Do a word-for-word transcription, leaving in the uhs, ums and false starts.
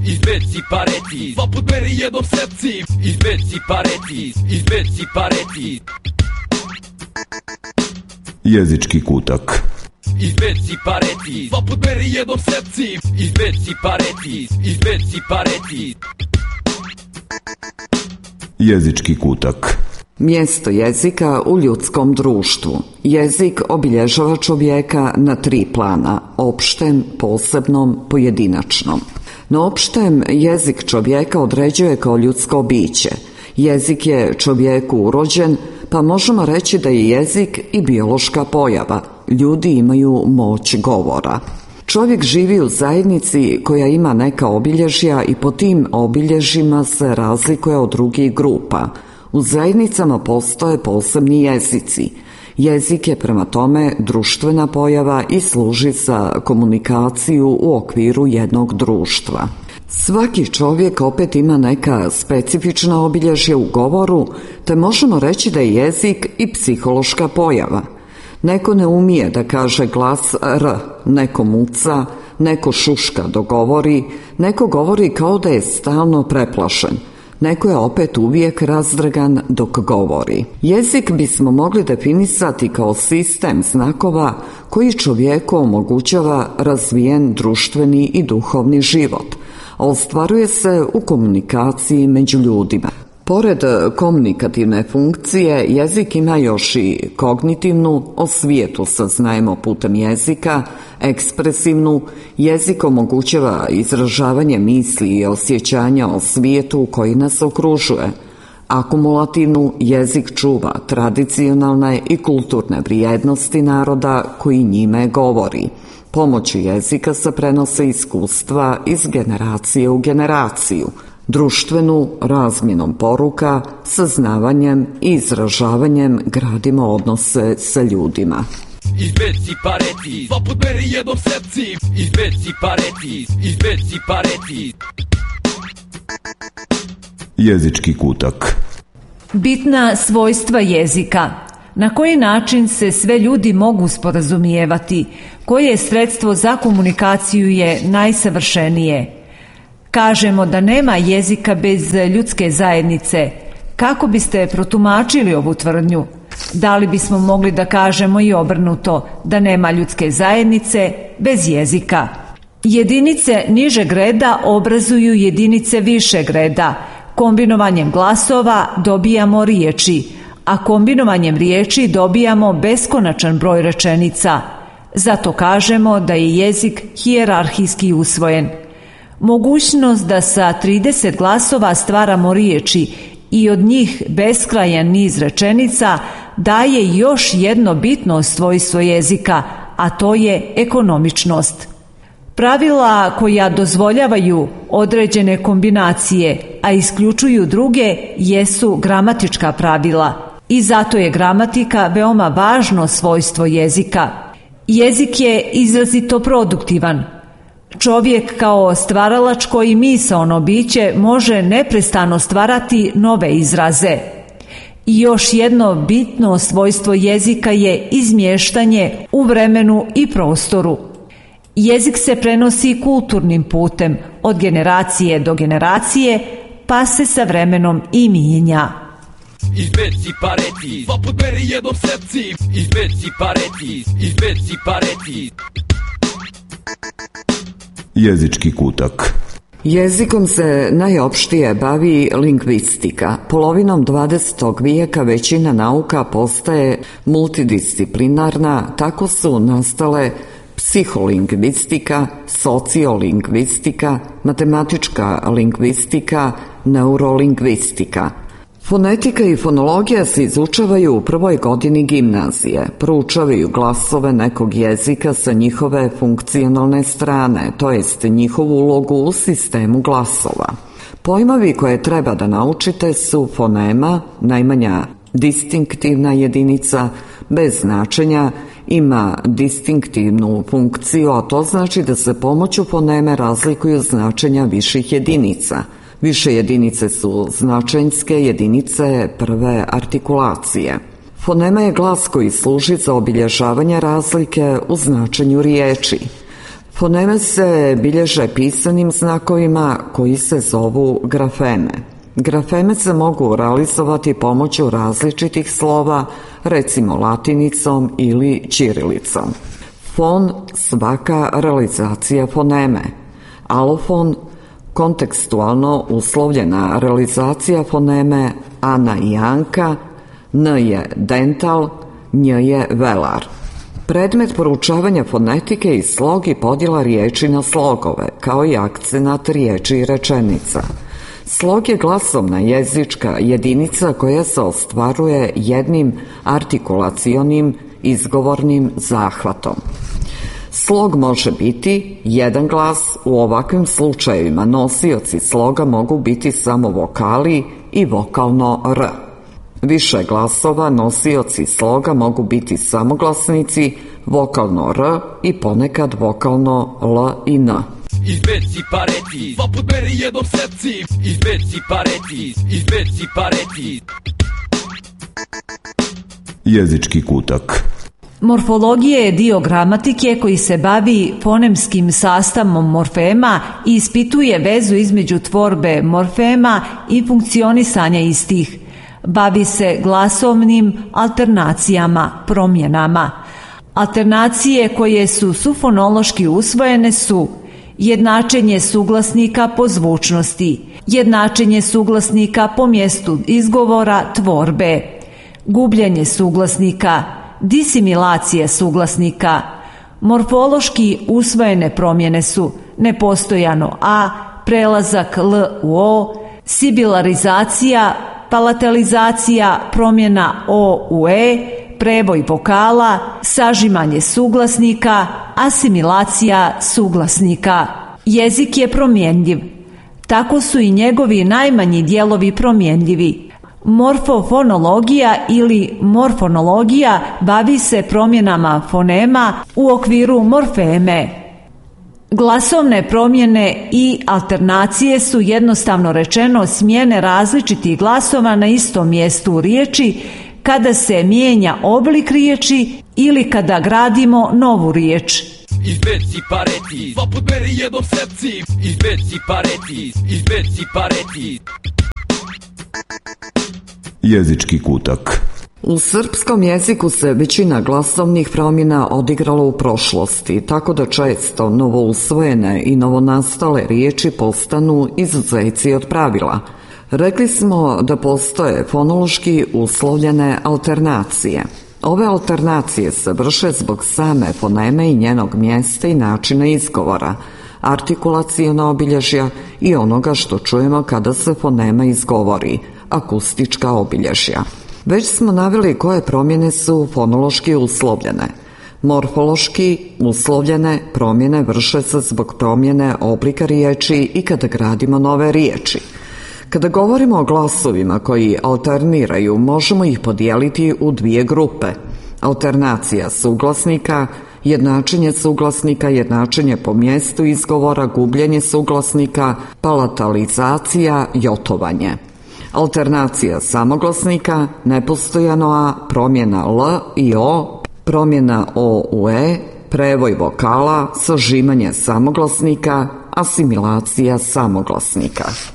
izbeci pareti, dva put meri jednom sepci, izbeci pareti, izbeci pareti. Jezički kutak. Izbeci pareti, dva put meri jednom sepci, izbeci pareti, izbeci pareti. Jezički kutak. Mjesto jezika u ljudskom društvu. Jezik obilježava čovjeka na tri plana: opštem, posebnom, pojedinačnom. Na opštem jezik čovjeka određuje kao ljudsko biće. Jezik je čovjeku urođen, pa možemo reći da je jezik i biološka pojava. Ljudi imaju moć govora. Čovjek živi u zajednici koja ima neka obilježja i po tim obilježjima se razlikuje od drugih grupa. U zajednicama postoje posebni jezici. Jezik je prema tome društvena pojava i služi za komunikaciju u okviru jednog društva. Svaki čovjek opet ima neka specifična obilježja u govoru, te možemo reći da je jezik i psihološka pojava. Neko ne umije da kaže glas R, neko muca, neko šuška dok govori, neko govori kao da je stalno preplašen. Neko je opet uvijek razdragan dok govori. Jezik bismo mogli definisati kao sistem znakova koji čovjeku omogućava razvijen društveni i duhovni život, a ostvaruje se u komunikaciji među ljudima. Pored komunikativne funkcije, jezik ima još i kognitivnu, o svijetu saznajemo putem jezika, ekspresivnu, jezik omogućava izražavanje misli i osjećanja o svijetu koji nas okružuje. Akumulativnu, jezik čuva tradicionalne i kulturne vrijednosti naroda koji njime govori. Pomoću jezika se prenose iskustva iz generacije u generaciju. Društvenu, razmjenom poruka, saznavanjem i izražavanjem gradimo odnose sa ljudima. Izbeci pareti, dva put meri jednom sepci, izbeci pareti, izbeci pareti. Jezički kutak. Bitna svojstva jezika. Na koji način se sve ljudi mogu sporazumijevati? Koje sredstvo za komunikaciju je najsavršenije? Kažemo da nema jezika bez ljudske zajednice. Kako biste protumačili ovu tvrdnju? Da li bismo mogli da kažemo i obrnuto, da nema ljudske zajednice bez jezika? Jedinice nižeg reda obrazuju jedinice višeg reda. Kombinovanjem glasova dobijamo riječi, a kombinovanjem riječi dobijamo beskonačan broj rečenica. Zato kažemo da je jezik hijerarhijski usvojen. Mogućnost da sa trideset glasova stvaramo riječi i od njih beskrajan niz rečenica daje još jedno bitno svojstvo jezika, a to je ekonomičnost. Pravila koja dozvoljavaju određene kombinacije, a isključuju druge, jesu gramatička pravila. I zato je gramatika veoma važno svojstvo jezika. Jezik je izrazito produktivan. Čovjek kao stvaralačko i misaono biće može neprestano stvarati nove izraze. I još jedno bitno svojstvo jezika je izmještanje u vremenu i prostoru. Jezik se prenosi kulturnim putem od generacije do generacije, pa se sa vremenom i mijenja. Izbeci pareti, dva put meri jednom sepci, izbeci pareti, izbeci pareti. Jezički kutak. Jezikom se najopštije bavi lingvistika. Polovinom dvadesetog vijeka većina nauka postaje multidisciplinarna, tako su nastale psiholingvistika, sociolingvistika, matematička lingvistika, neurolingvistika. Fonetika i fonologija se izučavaju u prvoj godini gimnazije. Proučavaju glasove nekog jezika sa njihove funkcionalne strane, to jest njihovu ulogu u sistemu glasova. Pojmovi koje treba da naučite su fonema, najmanja distinktivna jedinica, bez značenja, ima distinktivnu funkciju, a to znači da se pomoću foneme razlikuju značenja viših jedinica. Više jedinice su značenjske jedinice prve artikulacije. Fonema je glas koji služi za obilježavanje razlike u značenju riječi. Foneme se bilježe pisanim znakovima koji se zovu grafeme. Grafeme se mogu realizovati pomoću različitih slova, recimo latinicom ili ćirilicom. Fon, svaka realizacija foneme. Alofon, kontekstualno uslovljena realizacija foneme Ana i Anka, N je dental, Nj je velar. Predmet poručavanja fonetike i slog i podjela riječi na slogove, kao i akcenat riječi i rečenica. Slog je glasovna jezička jedinica koja se ostvaruje jednim artikulacionim izgovornim zahvatom. Slog može biti jedan glas, u ovakvim slučajevima nosioci sloga mogu biti samo vokali i vokalno R. Više glasova nosioci sloga mogu biti samoglasnici, vokalno R i ponekad vokalno L i N. Izbeci pareti, dva put meri jednom sepci. Izbeci pareti, izbeci pareti. Jezički kutak. Morfologija je dio gramatike koji se bavi fonemskim sastavom morfema i ispituje vezu između tvorbe morfema i funkcionisanja istih. Bavi se glasovnim alternacijama, promjenama. Alternacije koje su sufonološki usvojene su jednačenje suglasnika po zvučnosti, jednačenje suglasnika po mjestu izgovora tvorbe, gubljenje suglasnika, disimilacija suglasnika. Morfološki usvojene promjene su nepostojano a, prelazak l u o, sibilarizacija, palatalizacija, promjena o u e, preboj vokala, sažimanje suglasnika, asimilacija suglasnika. Jezik je promjenjiv. Tako su i njegovi najmanji dijelovi promjenjivi. Morfofonologija ili morfonologija bavi se promjenama fonema u okviru morfeme. Glasovne promjene i alternacije su jednostavno rečeno smjene različitih glasova na istom mjestu u riječi kada se mijenja oblik riječi ili kada gradimo novu riječ. Izbeci pareti, dva put meri jednom sepci. Izbeci pareti, izbeci pareti. Jezički kutak. U srpskom jeziku se većina glasovnih promjena odigrala u prošlosti, tako da često novousvojene i novonastale riječi postanu izuzeci od pravila. Rekli smo da postoje fonološki uslovljene alternacije. Ove alternacije se vrše zbog same foneme i njenog mjesta i načina izgovora, artikulaciona obilježja i onoga što čujemo kada se fonema izgovori, akustička obilježja. Već smo naveli koje promjene su fonološki uslovljene. Morfološki uslovljene promjene vrše se zbog promjene oblika riječi i kada gradimo nove riječi. Kada govorimo o glasovima koji alterniraju, možemo ih podijeliti u dvije grupe. Alternacija suglasnika, jednačenje suglasnika, jednačenje po mjestu izgovora, gubljenje suglasnika, palatalizacija, jotovanje. Alternacija samoglasnika, nepostojano a, promjena l i o, promjena o u e, prevoj vokala, sažimanje samoglasnika, asimilacija samoglasnika.